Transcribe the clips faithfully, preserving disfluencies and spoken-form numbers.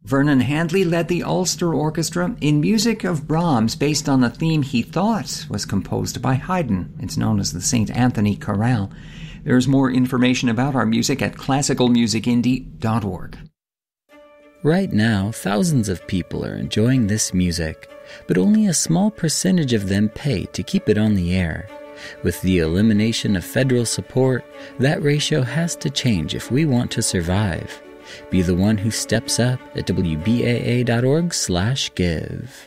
Vernon Handley led the Ulster Orchestra in music of Brahms based on a theme he thought was composed by Haydn. It's known as the Saint Anthony Chorale. There's more information about our music at classical music indie dot org. Right now, thousands of people are enjoying this music, but only a small percentage of them pay to keep it on the air. With the elimination of federal support, that ratio has to change if we want to survive. Be the one who steps up at W B A A dot org slash give.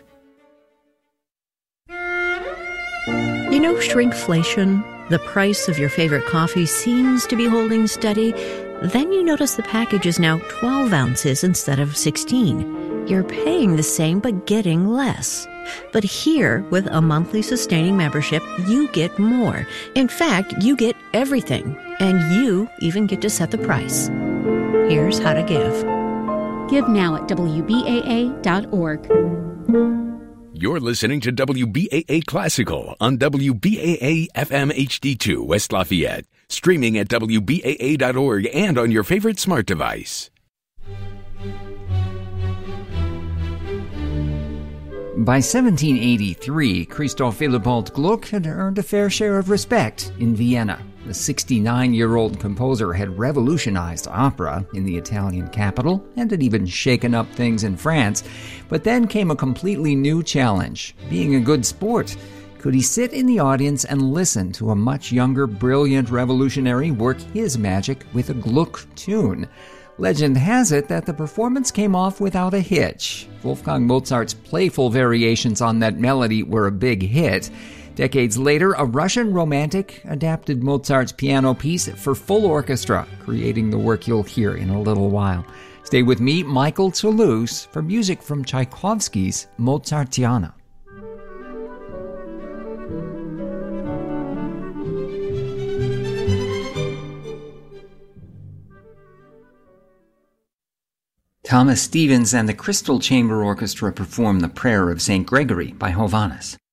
You know shrinkflation? The price of your favorite coffee seems to be holding steady. Then you notice the package is now twelve ounces instead of sixteen. You're paying the same but getting less. But here, with a monthly sustaining membership, you get more. In fact, you get everything. And you even get to set the price. Here's how to give. Give now at W B A A dot org. You're listening to W B A A Classical on W B A A F M H D two West Lafayette, streaming at W B A A dot org and on your favorite smart device. By seventeen eighty-three, Christoph Willibald Gluck had earned a fair share of respect in Vienna. The sixty-nine-year-old composer had revolutionized opera in the Italian capital and had even shaken up things in France. But then came a completely new challenge, being a good sport. Could he sit in the audience and listen to a much younger, brilliant revolutionary work his magic with a Gluck tune? Legend has it that the performance came off without a hitch. Wolfgang Mozart's playful variations on that melody were a big hit. Decades later, a Russian romantic adapted Mozart's piano piece for full orchestra, creating the work you'll hear in a little while. Stay with me, Michael Toulouse, for music from Tchaikovsky's Mozartiana. Thomas Stevens and the Crystal Chamber Orchestra perform the Prayer of Saint Gregory by Hovhannes.